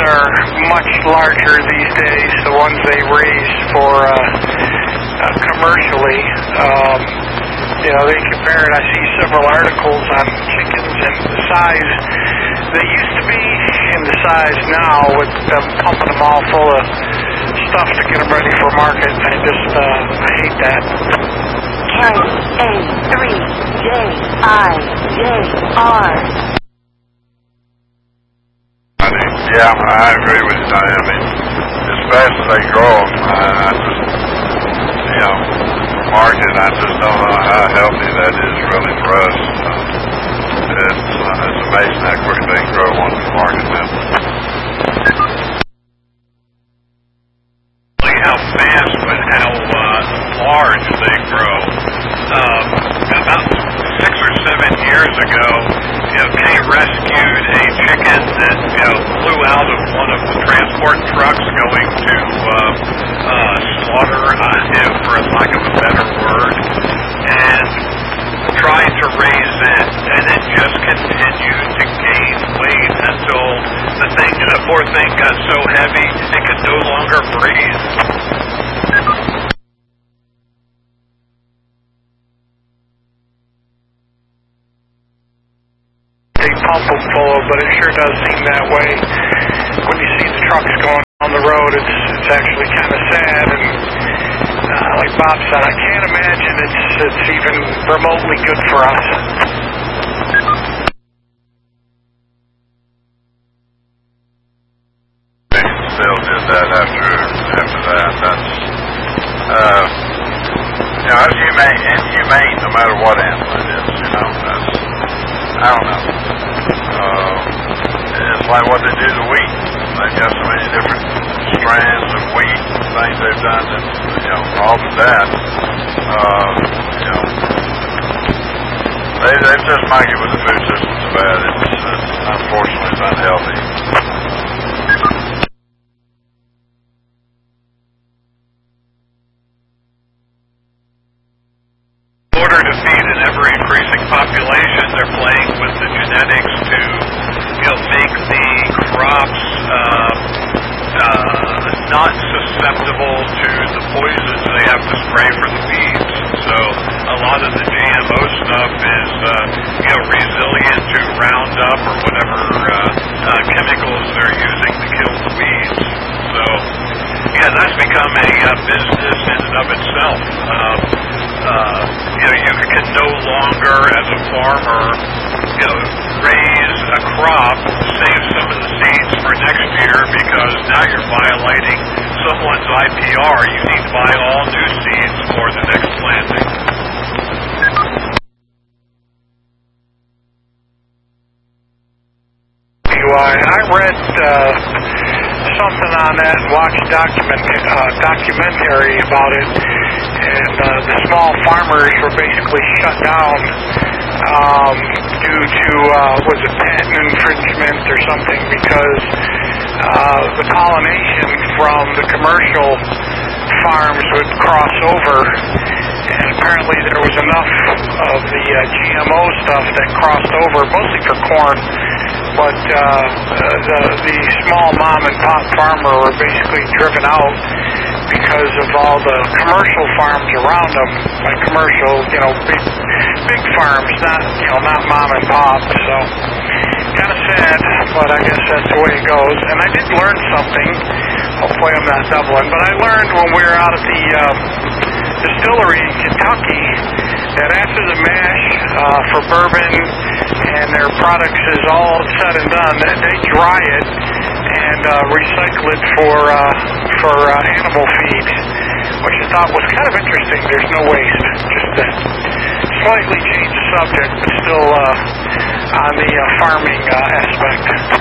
are much larger these days, the ones they raise for commercially. They compare it. I see several articles on chickens and the size they used to be and the size now, with them pumping them all full of stuff to get them ready for market. I hate that. K-A-3-J-I-J-R. Yeah, I agree with you. I mean, as fast as they grow them, I just, market, I just don't know how healthy that is really for us. It's amazing how quick they can grow once we market them. How fast, but how large they grow. About 6 or 7 years ago, Kay rescued a chicken that flew out of one of the transport trucks going to slaughter, for lack of a better word, and tried to raise it, and it just continued to gain weight until the poor thing got so heavy it could no longer breathe. They pump them full, but it sure does seem that way. When you see the trucks going on the road, it's actually kind of sad. And like Bob said, I can't imagine it's even remotely good for us. They still did that after that. That's it's humane no matter what animal it is. I don't know. It's like what they do to wheat. They've got so many different strands of wheat and things they've done that, altered that. They've just make it with the food system so bad. Unfortunately, it's unhealthy. In order to feed an ever-increasing population, they're playing with the genetics to, make the crops not susceptible to the poisons they have to spray for the weeds. So a lot of the GMO stuff is, resilient to Roundup or whatever chemicals they're using to kill the weeds. So, that's become a business in and of itself. You can no longer, as a farmer, raise a crop, save some of the seeds for next year, because now you're violating someone's IPR. You need to buy all new seeds for the next planting. I read something on that and watched a documentary about it, and the small farmers were basically shut down due to was it patent infringement or something, because the pollination from the commercial farms would cross over, and apparently there was enough of the GMO stuff that crossed over, mostly for corn. But the small mom and pop farmer were basically driven out because of all the commercial farms around them. By commercial, big farms, not mom and pop. So kind of sad, but I guess that's the way it goes. And I did learn something. Hopefully I'm not doubling, but I learned when we were out at the distillery in Kentucky that after the mash for bourbon and their products is all said and done, they dry it and recycle it for animal feed, which I thought was kind of interesting. There's no waste. Just to slightly change the subject, but still on the farming aspect.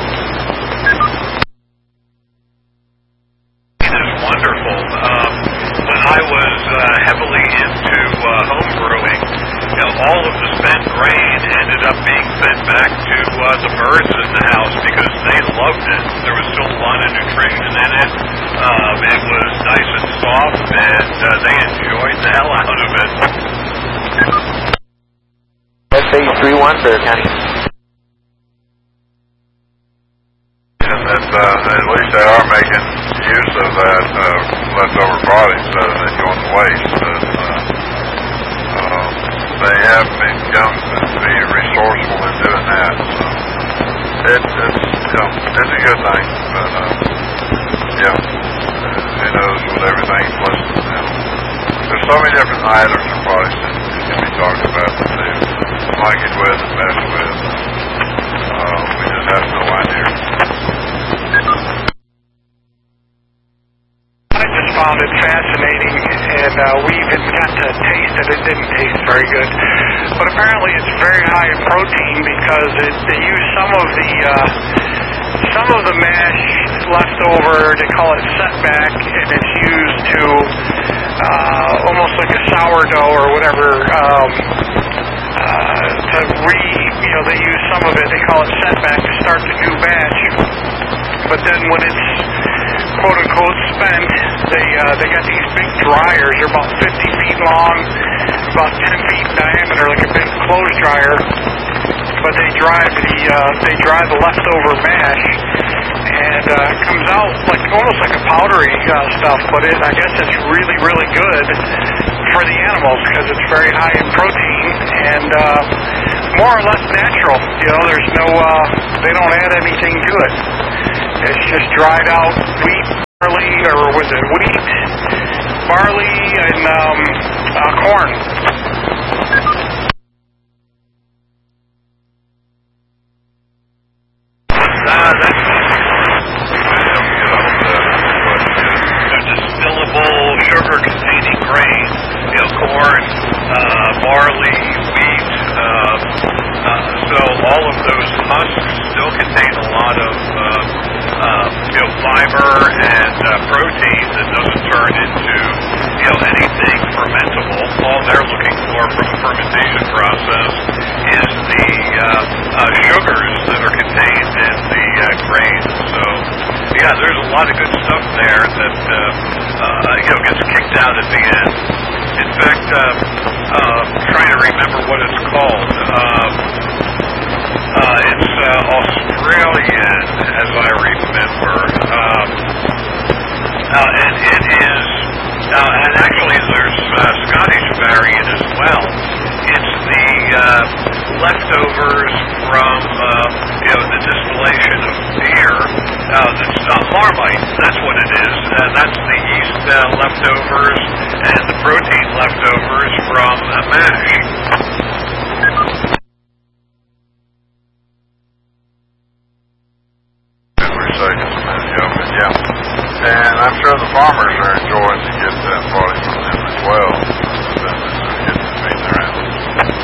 It is wonderful. When I was heavily into home brewing, all of the spent grain ended up being fed back to the birds in the house because they loved it. There was still a lot of nutrition in it. It was nice and soft, and they enjoyed the hell out of it. SA 3-1 there, Kenny. And that at least they are making use of that leftover product rather than going to waste. They have become to be resourceful in doing that. So it's it's a good thing. But who knows with everything. Plus, there's so many different items or products that can be talked about to like it with and mess with. We just have no idea. I just found it fascinating, and we even got to taste it. It didn't taste very good, but apparently it's very high in protein because they use some of the mash left over. They call it setback, and it's used to almost like a sourdough or whatever. They use some of it. They call it setback to start the new batch. But then when it's quote unquote spent, they got these big dryers. They're about 50 feet long, about 10 feet in diameter, like a big clothes dryer. But they dry the leftover mash, and it comes out like almost like a powdery stuff. But I guess it's really, really good for the animals because it's very high in protein and more or less natural. There's no, they don't add anything to it. It's just dried out wheat, barley, or was it wheat, barley, and corn. Distillable, sugar-containing grain, corn, barley, wheat. So all of those husks still contain a lot of fiber and protein that doesn't turn into anything fermentable. All they're looking for from the fermentation process is the sugars that are contained in the grain. So there's a lot of good stuff there that gets kicked out at the end. In fact, trying to remember what it's called. It's Australian, as I remember, and it is. And actually, there's Scottish variant as well. It's the leftovers from the distillation of beer. That's Marmite. That's what it is. That's the yeast leftovers and the protein leftovers from mash. And I'm sure the farmers are enjoying to get that product from them as well. Them getting to feed their animals.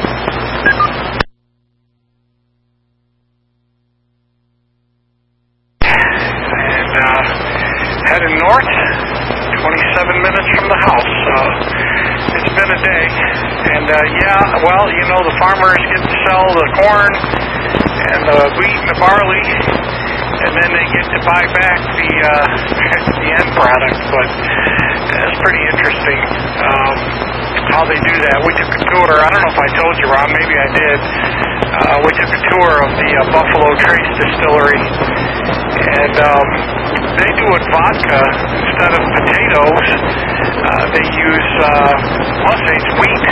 And heading north, 27 minutes from the house. It's been a day. And the farmers get to sell the corn and the wheat and the barley. And then they get to buy back the end product, but it's pretty interesting how they do that. We took a tour. I don't know if I told you, Ron. Maybe I did. We took a tour of the Buffalo Trace Distillery, and they do it vodka instead of potatoes. They use, let's say it's wheat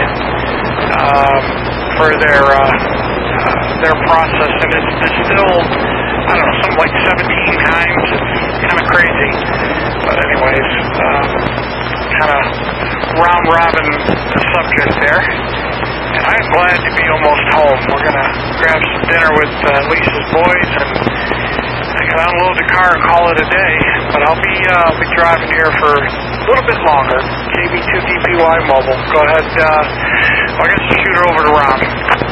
for their process, and it's distilled. I don't know, something like 17 times. It's kind of crazy. But anyways, kind of round-robin the subject there. And I'm glad to be almost home. We're going to grab some dinner with Lisa's boys, and I can unload the car and call it a day. But I'll be driving here for a little bit longer. KB2DPY Mobile. Go ahead. I guess shoot her over to Ron.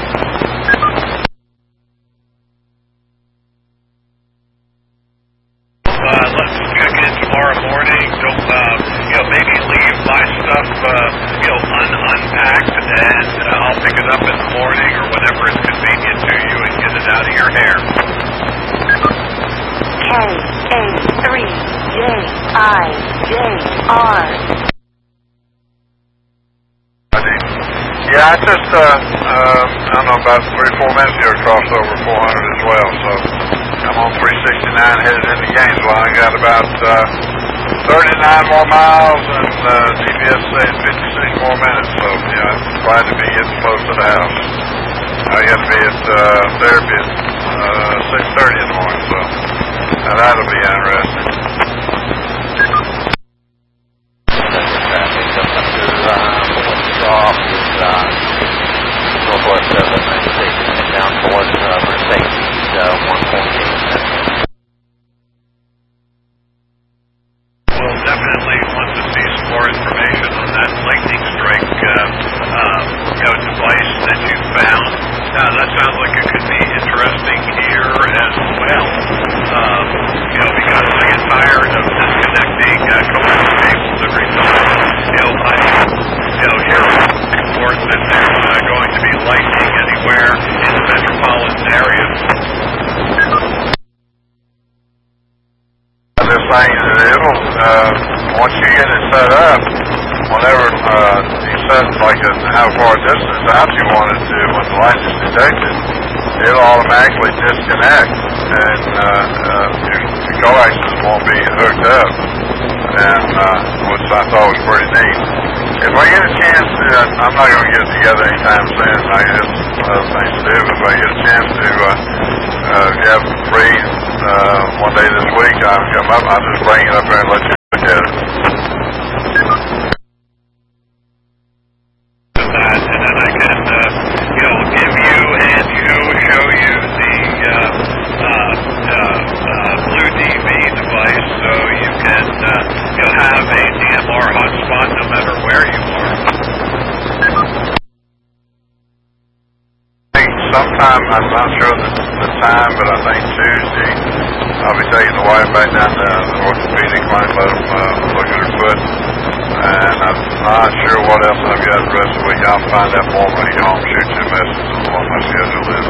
Let's check in tomorrow morning. Don't, maybe leave my stuff, unpacked, and I'll pick it up in the morning or whenever it's convenient to you and get it out of your hair. KA3JIJR. Yeah, I just, I don't know, about 3 or 4 minutes ago crossed over 400 as well, so I'm on 369 headed into Gainesville. I got about 39 more miles, and GPS saying 56 more minutes. So, I'm glad to be getting close to the house. I got to be at therapy at 6:30 in the morning, so that'll be interesting. Off is northwest of the United States and down towards Mercedes 1.8. We'll definitely want to see some more information on that lightning strike device that you found. That sounds like it could be interesting here as well. Because I get tired of disconnecting coaxial cables every time. Here reports that there's going to be lightning anywhere in the metropolitan area. This thing, once you get it set up, whenever you set like how far distance out you want it to, when the light is detected, it'll automatically disconnect, and your coaxes won't be hooked up, and which I thought was pretty neat. If I get a chance to, I'm not going to get it together anytime soon. I got other things to do, but if I get a chance to have free one day this week, I'll come up. I'll just bring it up there and let you look at it. And then I can, give you and show you the Blue DV device, so you can, have a DMR hotspot no matter where you are. I think sometime, I'm not sure the time, but I think Tuesday, I'll be taking the wife back down to the orthopedic clinic, let them look at her foot. And I'm not sure what else I've got the rest of the week. I'll find out more when I get home, shoot you a message on what my schedule is.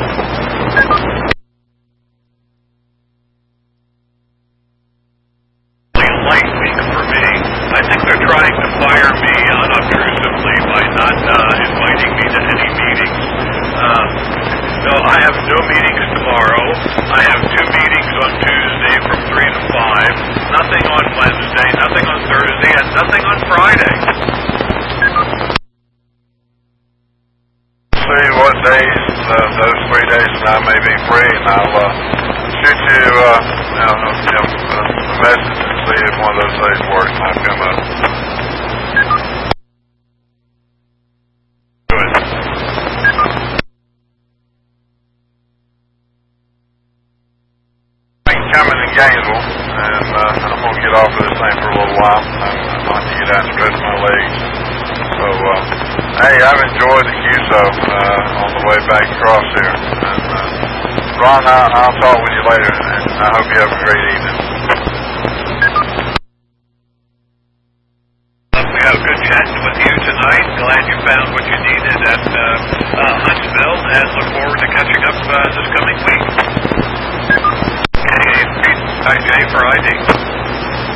Light week for me. I think they're trying to fire me unobtrusively by not inviting me to any meetings. So I have no meetings tomorrow. I have 2 meetings on Tuesday from 3 to 5. Nothing on Wednesday, nothing on Thursday, and nothing on Friday. See what days, those 3 days, and I may be free, and I'll shoot you a message and see if one of those days works, and I'll come up. Good. I'm coming in Gainesville, and I'm going to get off of this thing for a little while. I'm going to get out and stretch my legs. So, hey, I've enjoyed the QSO on the way back across here. And, Ron, I'll talk with you later, and I hope you have a great evening. We had a good chatting with you tonight. Glad you found what you needed at Huntsville, and look forward to catching up this coming week. Okay, IJ for ID.